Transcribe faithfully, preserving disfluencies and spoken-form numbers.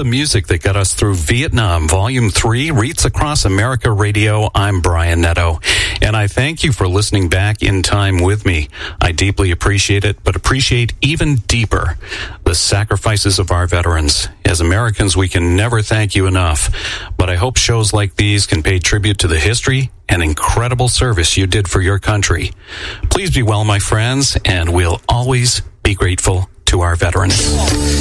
the music that got us through Vietnam. Volume three, Wreaths Across America Radio. I'm Brian Netto, and I thank you for listening back in time with me. I deeply appreciate it, but appreciate even deeper the sacrifices of our veterans. As Americans, we can never thank you enough, but I hope shows like these can pay tribute to the history and incredible service you did for your country. Please be well, my friends, and we'll always be grateful to our veterans.